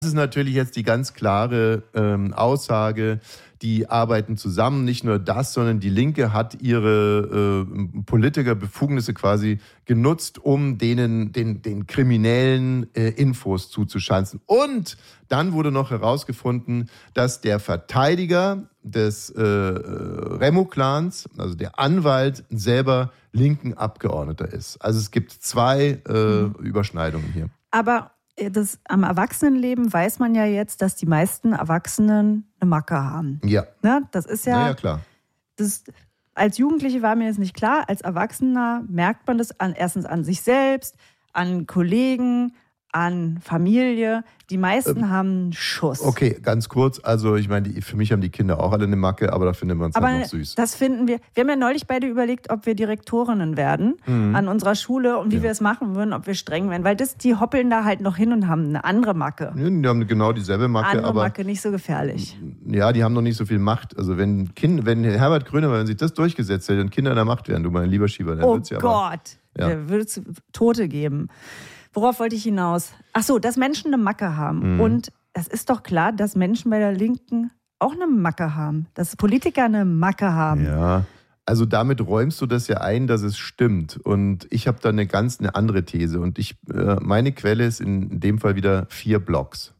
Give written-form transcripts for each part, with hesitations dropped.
Das ist natürlich jetzt die ganz klare Aussage, die arbeiten zusammen. Nicht nur das, sondern die Linke hat ihre Politikerbefugnisse quasi genutzt, um denen den kriminellen Infos zuzuschanzen. Und dann wurde noch herausgefunden, dass der Verteidiger des Remo-Clans, also der Anwalt, selber linken Abgeordneter ist. Also es gibt 2 Überschneidungen hier. Aber am Erwachsenenleben weiß man ja jetzt, dass die meisten Erwachsenen eine Macke haben. Ja. Ne? Das ist ja. Ja, klar. Als Jugendliche war mir das nicht klar. Als Erwachsener merkt man das erstens an sich selbst, an Kollegen, an Familie. Die meisten haben einen Schuss. Okay, ganz kurz. Also ich meine, für mich haben die Kinder auch alle eine Macke, aber da finden wir uns halt noch süß. Das finden wir. Wir haben ja neulich beide überlegt, ob wir Direktorinnen werden an unserer Schule und wie wir es machen würden, ob wir streng werden. Weil die hoppeln da halt noch hin und haben eine andere Macke. Ja, die haben genau dieselbe Macke. Andere Macke, nicht so gefährlich. Ja, die haben noch nicht so viel Macht. Also wenn Herbert Grönemeyer, wenn sich das durchgesetzt hätte und Kinder in der Macht wären, du mein lieber Schieber, dann wird's ja aber... Der würde es Tote geben. Worauf wollte ich hinaus? Ach so, dass Menschen eine Macke haben. Und es ist doch klar, dass Menschen bei der Linken auch eine Macke haben. Dass Politiker eine Macke haben. Ja, also damit räumst du das ja ein, dass es stimmt. Und ich habe da eine andere These. Und meine Quelle ist in dem Fall wieder 4 Blogs.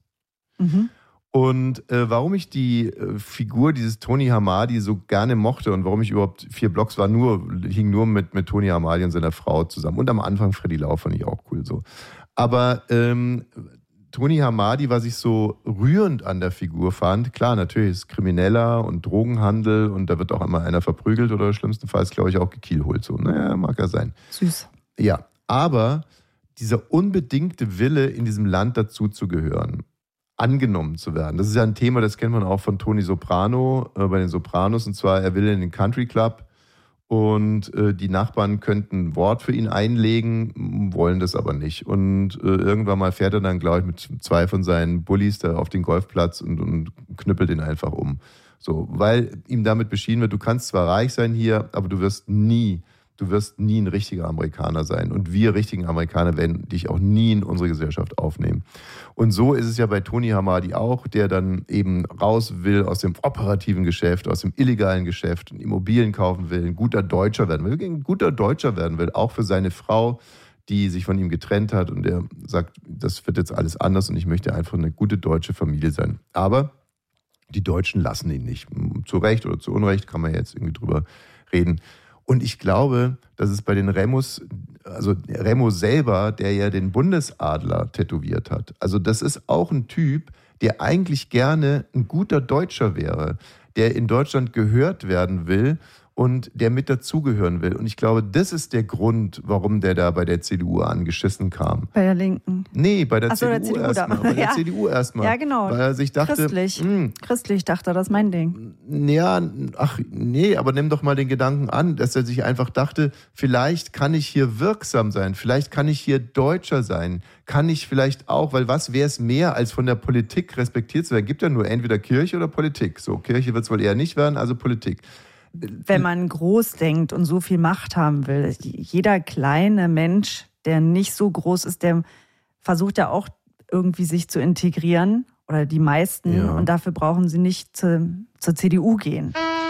Und warum ich die Figur dieses Tony Hamadi so gerne mochte und warum ich überhaupt 4 Blogs hing nur mit Tony Hamadi und seiner Frau zusammen. Und am Anfang Freddy Lau fand ich auch cool so. Aber Tony Hamadi, was ich so rührend an der Figur fand, klar, natürlich ist Krimineller und Drogenhandel und da wird auch immer einer verprügelt oder schlimmstenfalls, glaube ich, auch gekielholt. So, naja, mag ja sein. Süß. Ja, aber dieser unbedingte Wille, in diesem Land dazuzugehören, angenommen zu werden. Das ist ja ein Thema, das kennt man auch von Tony Soprano bei den Sopranos. Und zwar, er will in den Country Club und die Nachbarn könnten ein Wort für ihn einlegen, wollen das aber nicht. Und irgendwann mal fährt er dann, glaube ich, mit 2 von seinen Bullies da auf den Golfplatz und knüppelt ihn einfach um. So, weil ihm damit beschieden wird, du kannst zwar reich sein hier, aber du wirst nie ein richtiger Amerikaner sein. Und wir richtigen Amerikaner werden dich auch nie in unsere Gesellschaft aufnehmen. Und so ist es ja bei Tony Hamadi auch, der dann eben raus will aus dem operativen Geschäft, aus dem illegalen Geschäft, Immobilien kaufen will, ein guter Deutscher werden will, auch für seine Frau, die sich von ihm getrennt hat. Und er sagt, das wird jetzt alles anders und ich möchte einfach eine gute deutsche Familie sein. Aber die Deutschen lassen ihn nicht. Zu Recht oder zu Unrecht kann man jetzt irgendwie drüber reden. Und ich glaube, dass es bei den Remos, also Remo selber, der ja den Bundesadler tätowiert hat, also das ist auch ein Typ, der eigentlich gerne ein guter Deutscher wäre, der in Deutschland gehört werden will und der mit dazugehören will. Und ich glaube, das ist der Grund, warum der da bei der CDU angeschissen kam. Bei der Linken? Nee, bei der CDU erstmal. Bei der CDU erstmal. Ja, genau. Weil er sich dachte... Christlich dachte er, das ist mein Ding. Ja, aber nimm doch mal den Gedanken an, dass er sich einfach dachte, vielleicht kann ich hier wirksam sein, vielleicht kann ich hier Deutscher sein, kann ich vielleicht auch, weil was wäre es mehr, als von der Politik respektiert zu werden? Gibt ja nur entweder Kirche oder Politik. So, Kirche wird es wohl eher nicht werden, also Politik. Wenn man groß denkt und so viel Macht haben will, jeder kleine Mensch, der nicht so groß ist, der versucht ja auch irgendwie sich zu integrieren oder die meisten und dafür brauchen sie nicht zur CDU gehen.